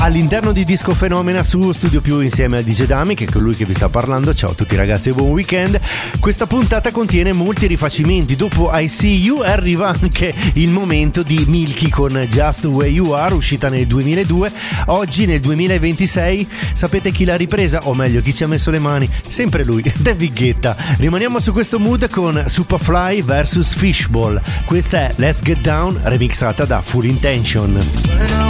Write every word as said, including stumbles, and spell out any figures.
all'interno di Disco Fenomena su Studio Più insieme a D J Dami, che è colui che vi sta parlando. Ciao a tutti ragazzi e buon weekend. Questa puntata contiene molti rifacimenti. Dopo I See You arriva anche il momento di Milky con Just The Way You Are, uscita nel duemiladue. Oggi nel duemilaventisei sapete chi l'ha ripresa? O meglio, chi ci ha messo le mani? Sempre lui, David Guetta. Rimaniamo su questo mood con Superfly versus Fishball. Questa è Let's Get Down remixata da Full Intention.